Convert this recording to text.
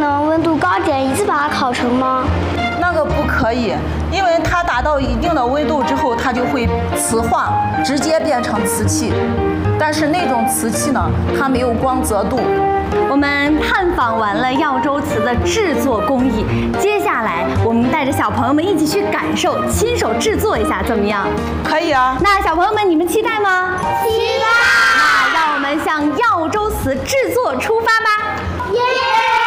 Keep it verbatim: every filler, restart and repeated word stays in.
能温度高点一次把它烤成吗？ 那个不可以，因为它达到一定的温度之后，它就会磁化，直接变成瓷器。但是那种瓷器呢，它没有光泽度。 我们探访完了耀州瓷的制作工艺，接下来我们带着小朋友们一起去感受，亲手制作一下，怎么样？ 可以啊。 那小朋友们，你们期待吗？ 期待。 那让我们向耀州瓷制作出发吧！ 耶！